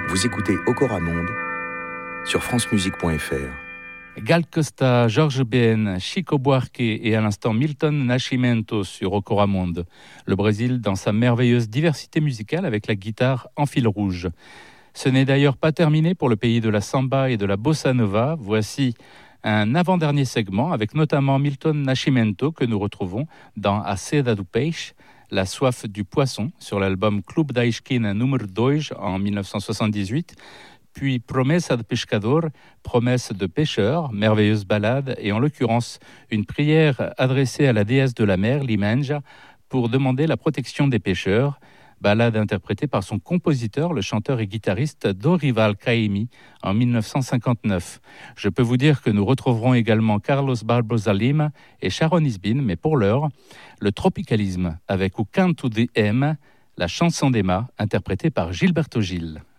Vous écoutez Okoramonde sur francemusique.fr. Gal Costa, Georges Ben, Chico Buarque et à l'instant Milton Nascimento sur Okoramonde. Le Brésil dans sa merveilleuse diversité musicale avec la guitare en fil rouge. Ce n'est d'ailleurs pas terminé pour le pays de la samba et de la bossa nova. Voici un avant-dernier segment avec notamment Milton Nascimento que nous retrouvons dans A Seda do Peixe, La soif du poisson, sur l'album Clube da Esquina Número 2 en 1978. Puis Promessa de Pescador, promesse de pêcheur, merveilleuse ballade, et en l'occurrence une prière adressée à la déesse de la mer, Limenja, pour demander la protection des pêcheurs. Ballade interprétée par son compositeur, le chanteur et guitariste Dorival Caymmi, en 1959. Je peux vous dire que nous retrouverons également Carlos Barbosa Lima et Sharon Isbin, mais pour l'heure, le tropicalisme avec O Canto de M, la chanson d'Emma, interprétée par Gilberto Gil.